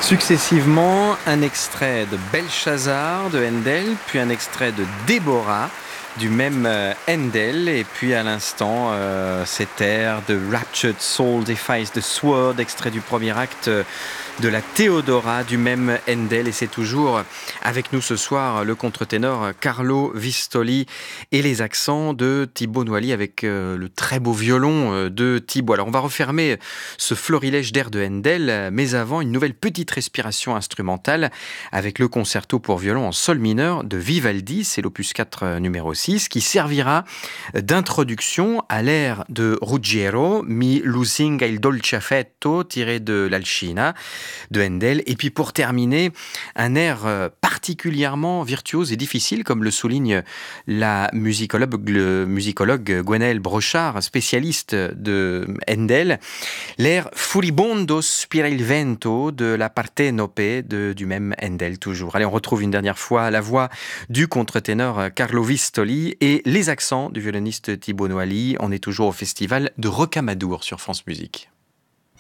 Successivement, un extrait de Belshazzar de Handel, puis un extrait de Déborah du même Handel, et puis à l'instant cet air de Raptured Soul Defies the Sword, extrait du premier acte de la Théodora du même Handel. Et c'est toujours avec nous ce soir le contre-ténor Carlo Vistoli et les accents de Thibaut Noilly avec le très beau violon de Thibaut. Alors on va refermer ce florilège d'air de Handel, mais avant une nouvelle petite respiration instrumentale avec le concerto pour violon en sol mineur de Vivaldi, c'est l'opus 4 numéro 6, qui servira d'introduction à l'air de Ruggiero, Mi lusinga il dolce affetto, tiré de l'Alcina de Handel. Et puis pour terminer, un air particulièrement virtuose et difficile, comme le souligne la musicologue Gwenaëlle Brochard, spécialiste de Handel, l'air Furibondo spira il vento de la Partenope du même Handel toujours. Allez, on retrouve une dernière fois la voix du contre-ténor Carlo Vistoli et les accents du violoniste Thibaut Noilly. On est toujours au festival de Rocamadour sur France Musique.